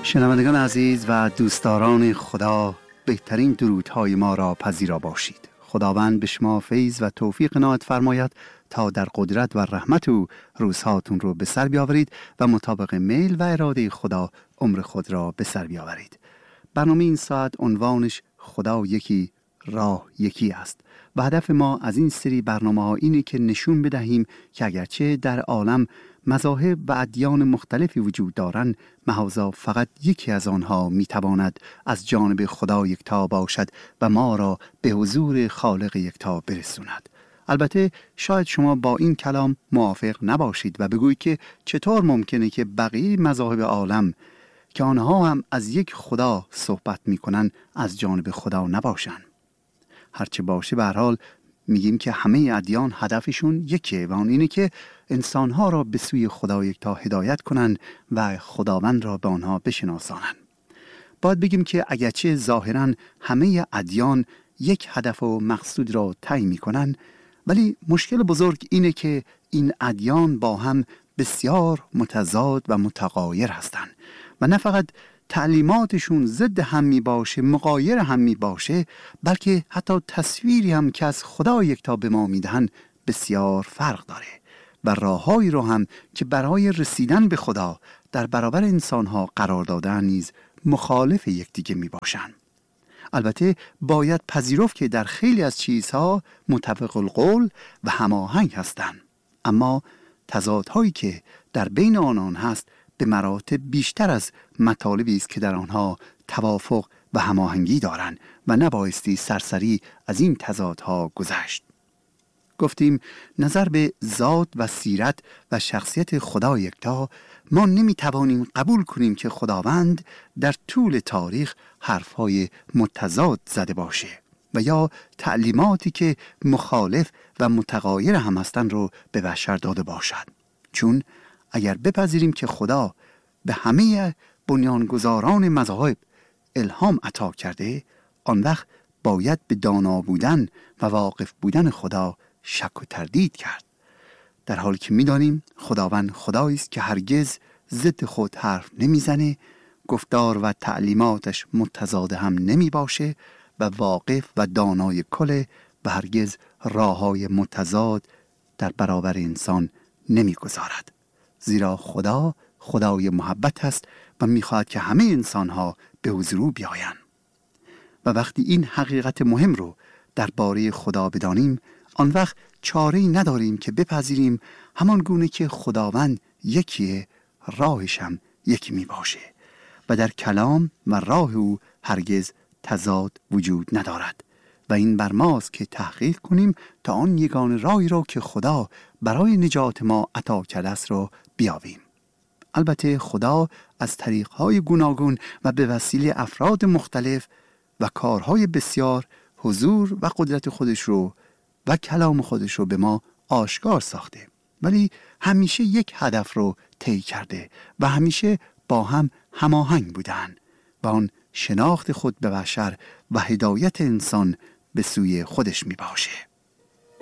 شنوندگان عزیز و دوستداران خدا، بهترین درودهای ما را پذیرا باشید. خداوند به شما فیض و توفیق عنایت فرماید تا در قدرت و رحمت او روزهاتون رو به سر بیاورید و مطابق میل و اراده خدا عمر خود را به سر بیاورید. برنامه این ساعت عنوانش خدا یکی، راه یکی است و هدف ما از این سری برنامه‌ها اینه که نشون بدهیم که اگرچه در عالم مذاهب و ادیان مختلفی وجود دارند، محض فقط یکی از آنها میتواند از جانب خدا یکتا باشد و ما را به حضور خالق یکتا برسوند. البته شاید شما با این کلام موافق نباشید و بگویید که چطور ممکنه که بقیه مذاهب عالم که آنها هم از یک خدا صحبت میکنن از جانب خدا نباشن. هرچه باشه به هر حال میگیم که همه ادیان هدفشون یکیه و اون اینه که انسانها را به سوی خدا یکتا هدایت کنن و خداوند را به آنها بشناسانن. باید بگیم که اگرچه ظاهراً همه ادیان یک هدف و مقصود را تعیین میکنن، ولی مشکل بزرگ اینه که این ادیان با هم بسیار متضاد و متغایر هستند و نه فقط تعلیماتشون ضد هم می باشه، مغایر هم می باشه، بلکه حتی تصویری هم که از خدا یکتا به ما میدهن بسیار فرق داره و راههایی رو هم که برای رسیدن به خدا در برابر انسانها قرار دادن نیز مخالف یکدیگه می باشن. البته باید پذیرفت که در خیلی از چیزها متفق القول و هماهنگ هستند، اما تضادهایی که در بین آنان هست به مراتب بیشتر از مطالبی است که در آنها توافق و هماهنگی دارند و نبایستی سرسری از این تضادها گذشت. گفتیم نظر به ذات و سیرت و شخصیت خدا یکتا، ما نمیتوانیم قبول کنیم که خداوند در طول تاریخ حرفهای متضاد زده باشه و یا تعلیماتی که مخالف و متغایر هم هستند رو به بشر داده باشد. چون اگر بپذیریم که خدا به همه بنیانگذاران مذاهب الهام عطا کرده، آن وقت باید به دانا بودن و واقف بودن خدا شک و تردید کرد، در حالی که می‌دانیم خداوند خدایی است که هرگز ضد خود حرف نمیزنه، گفتار و تعلیماتش متضاد هم نمی باشه و واقف و دانای کله و هرگز راه‌های متضاد در برابر انسان نمی‌گذارد. زیرا خدا خدای محبت است و می‌خواهد که همه انسان‌ها به حضور او بیایند. و وقتی این حقیقت مهم رو درباره خدا بدانیم، آن وقت چاره‌ای نداریم که بپذیریم همان گونه که خداوند یکیه، راهش هم یکی می باشه و در کلام و راه او هرگز تضاد وجود ندارد و این بر ماست که تحقیق کنیم تا آن یگانه راهی را که خدا برای نجات ما عطا کرده است را بیابیم. البته خدا از طریق‌های گوناگون و به وسیله افراد مختلف و کارهای بسیار حضور و قدرت خودش رو و کلام خودش رو به ما آشکار ساخته، ولی همیشه یک هدف رو طی کرده و همیشه با هم هماهنگ بودن و آن شناخت خود به بشر و هدایت انسان به سوی خودش می باشه.